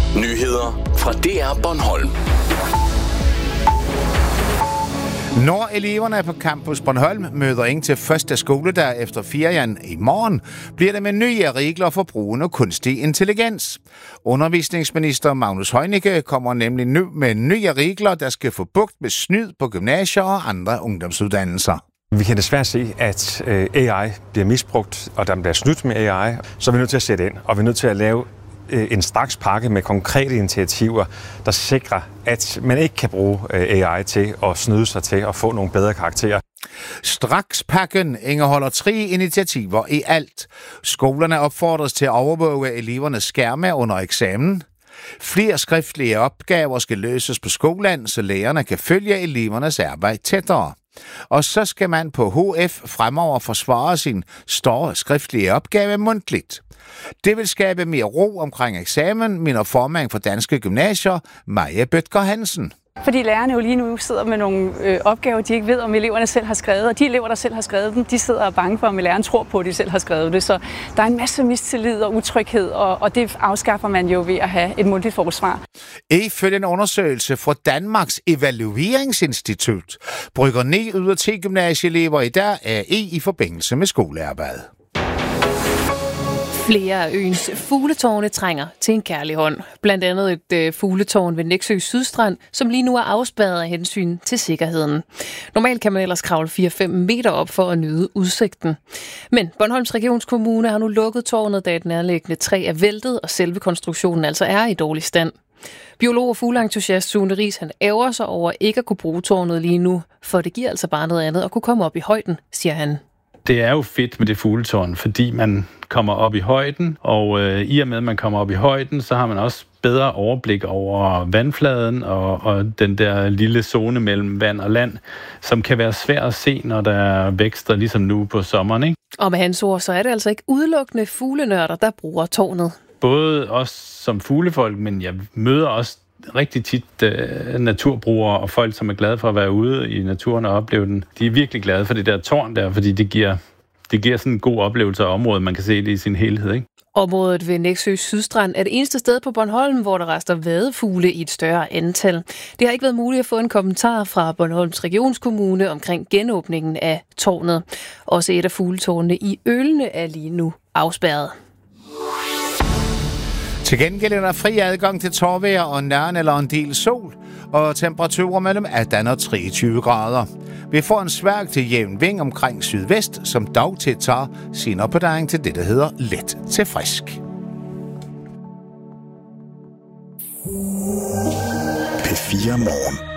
Nyheder fra DR Bornholm. Når eleverne er på Campus Bornholm møder ind til første skoledag efter ferien i morgen, bliver det med nye regler for brugen af kunstig intelligens. Undervisningsminister Magnus Heunicke kommer nemlig nu med nye regler, der skal få bugt med snyd på gymnasier og andre ungdomsuddannelser. Vi kan desværre se, at AI bliver misbrugt, og der bliver snydt med AI, så er vi nødt til at sætte ind, og vi er nødt til at lave en straks pakke med konkrete initiativer, der sikrer, at man ikke kan bruge AI til at snyde sig til at få nogle bedre karakterer. Strakspakken indeholder 3 initiativer i alt. Skolerne opfordres til at overvåge elevernes skærme under eksamen. Flere skriftlige opgaver skal løses på skolen, så lærerne kan følge elevernes arbejde tættere. Og så skal man på HF fremover forsvare sin store skriftlige opgave mundtligt. Det vil skabe mere ro omkring eksamen, mener formand for Danske Gymnasier, Maja Bødker Hansen. Fordi lærerne jo lige nu sidder med nogle opgaver, de ikke ved, om eleverne selv har skrevet. Og de elever, der selv har skrevet dem, de sidder og bange for, om læreren tror på, at de selv har skrevet det. Så der er en masse mistillid og utryghed, og det afskaffer man jo ved at have et mundtligt forsvar. Ifølge en undersøgelse fra Danmarks Evalueringsinstitut brygger 9 ud af 10 gymnasieelever i dag i forbindelse med skolearbejde. Flere af øens fugletårne trænger til en kærlig hånd. Blandt andet et fugletårn ved Nexø Sydstrand, som lige nu er afspærret af hensyn til sikkerheden. Normalt kan man ellers kravle 4-5 meter op for at nyde udsigten. Men Bornholms Regionskommune har nu lukket tårnet, da et nærliggende træ er væltet, og selve konstruktionen altså er i dårlig stand. Biolog og fugleentusiast Sune Riis, han ærger sig over ikke at kunne bruge tårnet lige nu, for det giver altså bare noget andet at kunne komme op i højden, siger han. Det er jo fedt med det fugletårn, fordi man kommer op i højden, og i og med, at man kommer op i højden, så har man også bedre overblik over vandfladen og den der lille zone mellem vand og land, som kan være svær at se, når der er vækster, ligesom nu på sommeren, ikke? Og med hans ord, så er det altså ikke udelukkende fuglenørder, der bruger tårnet. Både os som fuglefolk, men jeg møder også rigtig tit naturbrugere og folk, som er glade for at være ude i naturen og opleve den. De er virkelig glade for det der tårn der, fordi det giver sådan en god oplevelse af området. Man kan se det i sin helhed, ikke? Området ved Nexø Sydstrand er det eneste sted på Bornholm, hvor der rester vadefugle i et større antal. Det har ikke været muligt at få en kommentar fra Bornholms Regionskommune omkring genåbningen af tårnet. Også et af fugletårnene i Ølene er lige nu afspærret. Til gengæld er der fri adgang til tårvejr og nærn eller en del sol, og temperaturer mellem 18 og 23 grader. Vi får en svag til jævn vind omkring sydvest, som dog tiltager senere på dagen til det, der hedder let til frisk. P4 Morgen.